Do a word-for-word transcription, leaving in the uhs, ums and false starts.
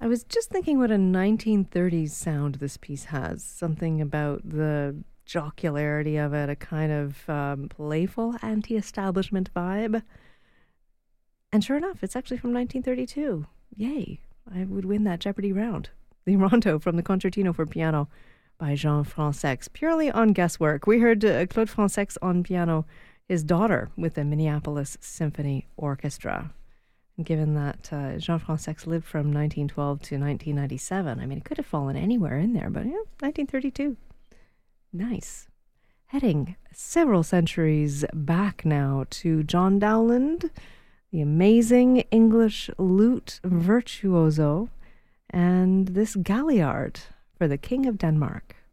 I was just thinking what a nineteen thirties sound this piece has. Something about the jocularity of it, a kind of um, playful anti-establishment vibe. And sure enough, it's actually from nineteen thirty-two. Yay, I would win that Jeopardy round. The Rondo from the Concertino for Piano by Jean Fransex, purely on guesswork. We heard uh, Claude Fransex on piano, his daughter with the Minneapolis Symphony Orchestra. Given that uh, Jean Fransex lived from nineteen twelve to nineteen ninety-seven, I mean, it could have fallen anywhere in there, but yeah, nineteen thirty-two. Nice. Heading several centuries back now to John Dowland, the amazing English lute virtuoso, and this Galliard for the King of Denmark.